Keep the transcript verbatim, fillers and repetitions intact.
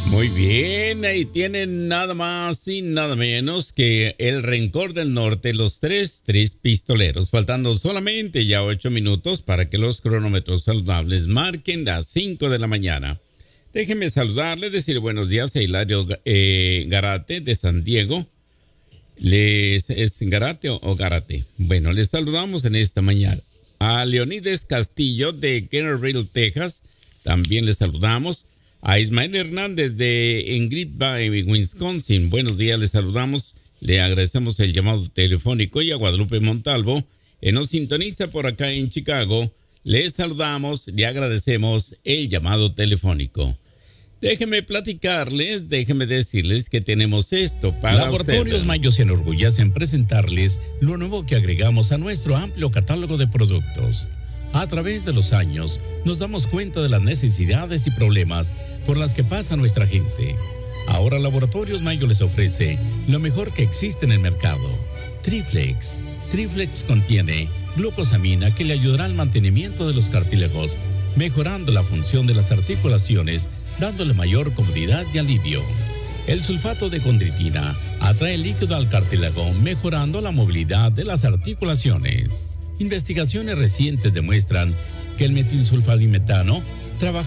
Muy bien, ahí tienen nada más y nada menos que el Rencor del Norte, los tres, tres pistoleros, faltando solamente ya ocho minutos para que los cronómetros saludables marquen las cinco de la mañana. Déjenme saludarle, decir buenos días a Hilario eh, Garate de San Diego. Les, ¿Es Garate o, o Garate? Bueno, les saludamos en esta mañana. A Leonides Castillo de Kennerville, Texas, también les saludamos. A Ismael Hernández de en Greenville, Wisconsin, buenos días, les saludamos, le agradecemos el llamado telefónico. Y a Guadalupe Montalvo, que nos sintoniza por acá en Chicago, les saludamos, le agradecemos el llamado telefónico. Déjenme platicarles, déjenme decirles que tenemos esto para Laboratorios Mayo se enorgullece en presentarles lo nuevo que agregamos a nuestro amplio catálogo de productos. A través de los años, nos damos cuenta de las necesidades y problemas por las que pasa nuestra gente. Ahora Laboratorios Mayo les ofrece lo mejor que existe en el mercado. Triflex. Triflex contiene glucosamina que le ayudará al mantenimiento de los cartílagos, mejorando la función de las articulaciones, dándole mayor comodidad y alivio. El sulfato de condritina atrae líquido al cartílago, mejorando la movilidad de las articulaciones. Investigaciones recientes demuestran que el metilsulfadimetano trabaja